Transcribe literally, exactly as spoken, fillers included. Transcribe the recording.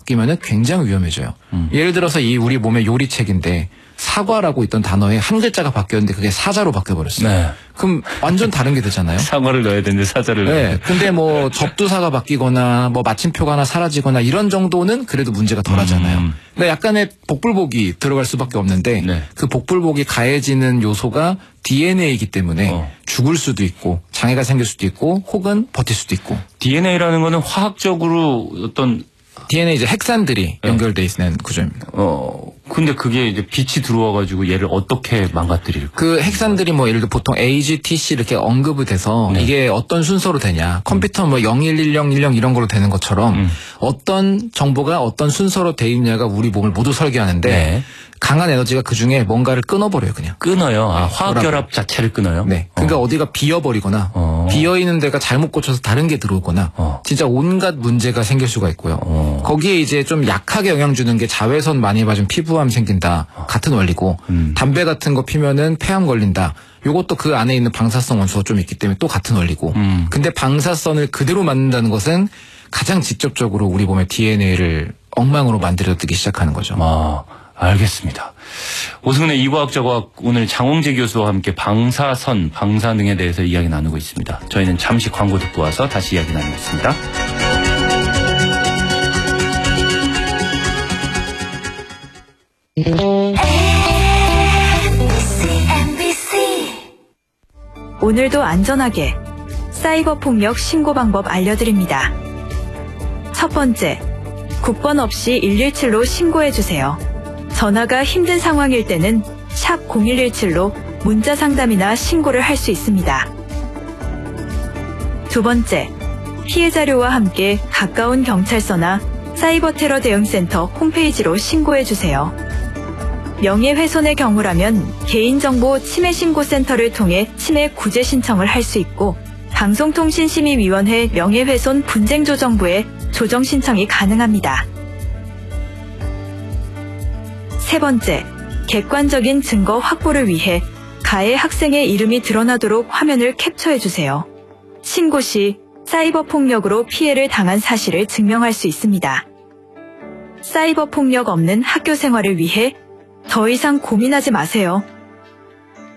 바뀌면은 굉장히 위험해져요. 음. 예를 들어서 이 우리 몸의 요리책인데 사과라고 있던 단어에 한 글자가 바뀌었는데 그게 사자로 바뀌어버렸어요. 네. 그럼 완전 다른 게 되잖아요. 사과를 넣어야 되는데 사자를 네. 넣어야 되는데. 근데 뭐 접두사가 바뀌거나 뭐 마침표가 하나 사라지거나 이런 정도는 그래도 문제가 덜 하잖아요. 음. 그러니까 약간의 복불복이 들어갈 수밖에 없는데 네. 그 복불복이 가해지는 요소가 디엔에이이기 때문에 어. 죽을 수도 있고 장애가 생길 수도 있고 혹은 버틸 수도 있고. 디엔에이라는 거는 화학적으로 어떤 디엔에이 이제 핵산들이 네. 연결돼 있는 구조입니다. 어, 근데 그게 이제 빛이 들어와가지고 얘를 어떻게 망가뜨릴까? 그 핵산들이 뭐 예를 들어 보통 에이 지 티 씨 이렇게 언급이 돼서 네. 이게 어떤 순서로 되냐. 컴퓨터 뭐 영일일영일영 이런 걸로 되는 것처럼 음. 어떤 정보가 어떤 순서로 돼 있냐가 우리 몸을 모두 설계하는데 네. 강한 에너지가 그 중에 뭔가를 끊어버려요, 그냥. 끊어요. 아, 화학결합 자체를 끊어요? 네. 그러니까 어. 디가 비어버리거나, 어. 비어있는 데가 잘못 꽂혀서 다른 게 들어오거나, 어. 진짜 온갖 문제가 생길 수가 있고요. 어. 거기에 이제 좀 약하게 영향 주는 게 자외선 많이 맞으면 피부암 생긴다. 어. 같은 원리고, 음. 담배 같은 거 피면은 폐암 걸린다. 요것도 그 안에 있는 방사성 원소가 좀 있기 때문에 또 같은 원리고. 음. 근데 방사선을 그대로 맞는다는 것은 가장 직접적으로 우리 몸의 디엔에이를 엉망으로 만들어뜨기 시작하는 거죠. 아. 알겠습니다. 오승훈의 이과학자과학 오늘 장홍재 교수와 함께 방사선, 방사능에 대해서 이야기 나누고 있습니다. 저희는 잠시 광고 듣고 와서 다시 이야기 나누겠습니다. 오늘도 안전하게 사이버 폭력 신고 방법 알려드립니다. 첫 번째, 국번 없이 일일칠로 신고해주세요. 전화가 힘든 상황일 때는 샵 공일일칠로 문자 상담이나 신고를 할 수 있습니다. 두 번째, 피해 자료와 함께 가까운 경찰서나 사이버 테러 대응센터 홈페이지로 신고해주세요. 명예훼손의 경우라면 개인정보 침해신고센터를 통해 침해 구제 신청을 할 수 있고 방송통신심의위원회 명예훼손 분쟁조정부에 조정 신청이 가능합니다. 세 번째, 객관적인 증거 확보를 위해 가해 학생의 이름이 드러나도록 화면을 캡처해주세요. 신고 시 사이버 폭력으로 피해를 당한 사실을 증명할 수 있습니다. 사이버 폭력 없는 학교 생활을 위해 더 이상 고민하지 마세요.